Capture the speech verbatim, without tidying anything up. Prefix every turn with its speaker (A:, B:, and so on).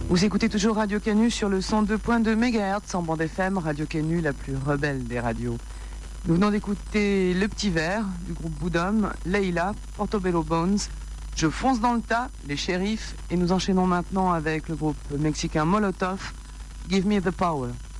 A: Vous écoutez toujours Radio Canu sur le cent deux virgule deux mégahertz en bande F M, Radio Canu, la plus rebelle des radios. Nous venons d'écouter Le Petit Vert du groupe Boudom, Leila, Portobello Bones, Je fonce dans le tas, Les Shérifs, et nous enchaînons maintenant avec le groupe mexicain Molotov, Give Me the Power.